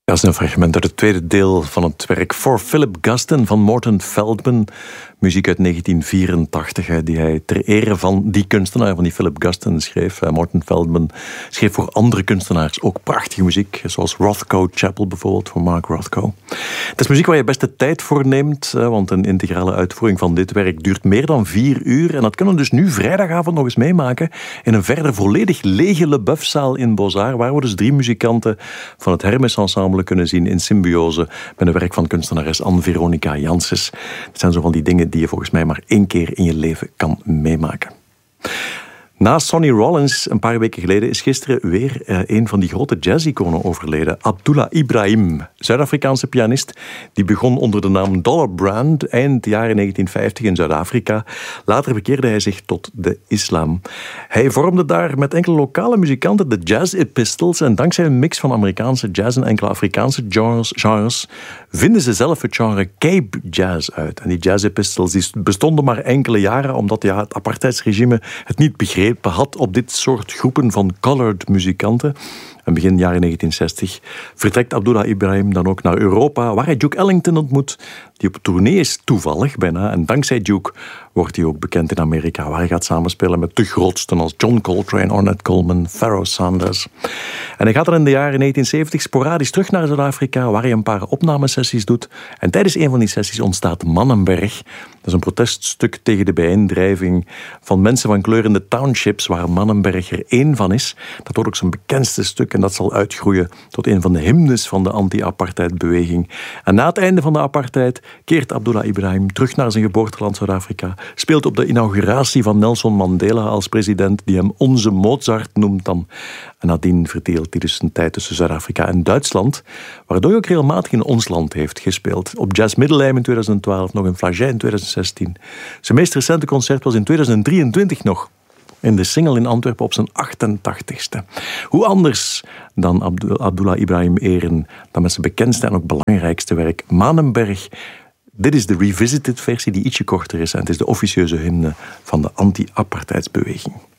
Dat is een fragment uit het tweede deel van het werk For Philip Guston van Morton Feldman. Muziek uit 1984, die hij ter ere van die kunstenaar, van die Philip Guston, schreef. Morton Feldman schreef voor andere kunstenaars ook prachtige muziek, zoals Rothko Chapel bijvoorbeeld, voor Mark Rothko. Het is muziek waar je best de tijd voor neemt, want een integrale uitvoering van dit werk duurt meer dan 4 uur. En dat kunnen we dus nu vrijdagavond nog eens meemaken in een verder volledig lege Leboeufzaal in Beaux-Arts, waar we dus 3 muzikanten van het Hermes Ensemble kunnen zien in symbiose met een werk van kunstenares Anne-Veronica Janssens. Dat zijn zo van die dingen die je volgens mij maar 1 keer in je leven kan meemaken. Na Sonny Rollins een paar weken geleden is gisteren weer een van die grote jazz-iconen overleden. Abdullah Ibrahim, Zuid-Afrikaanse pianist. Die begon onder de naam Dollar Brand eind jaren 1950 in Zuid-Afrika. Later bekeerde hij zich tot de islam. Hij vormde daar met enkele lokale muzikanten de Jazz Epistles. En dankzij een mix van Amerikaanse jazz en enkele Afrikaanse genres vinden ze zelf het genre Cape Jazz uit. En die Jazz Epistles die bestonden maar enkele jaren, omdat het apartheidsregime het niet begreep had op dit soort groepen van colored muzikanten. En begin jaren 1960 vertrekt Abdullah Ibrahim dan ook naar Europa, waar hij Duke Ellington ontmoet, die op tournee is, toevallig bijna. En dankzij Duke wordt hij ook bekend in Amerika, waar hij gaat samenspelen met de grootsten als John Coltrane, Ornette Coleman, Pharoah Sanders. En hij gaat dan in de jaren 1970 sporadisch terug naar Zuid-Afrika, waar hij een paar opnamesessies doet. En tijdens een van die sessies ontstaat Mannenberg. Dat is een proteststuk tegen de bijeendrijving van mensen van kleur in de townships, waar Mannenberg er 1 van is. Dat wordt ook zijn bekendste stuk en dat zal uitgroeien tot een van de hymnes van de anti-apartheidbeweging. En na het einde van de apartheid keert Abdullah Ibrahim terug naar zijn geboorteland Zuid-Afrika, speelt op de inauguratie van Nelson Mandela als president, die hem onze Mozart noemt dan. En nadien verdeelt hij dus een tijd tussen Zuid-Afrika en Duitsland, waardoor hij ook regelmatig in ons land heeft gespeeld. Op Jazz Middelheim in 2012, nog in Flagey in 2016. Zijn meest recente concert was in 2023 nog, in de Singel in Antwerpen op zijn 88ste. Hoe anders dan Abdullah Ibrahim eren dan met zijn bekendste en ook belangrijkste werk, Mannenberg. Dit is de revisited versie die ietsje korter is en het is de officieuze hymne van de anti-apartheidsbeweging.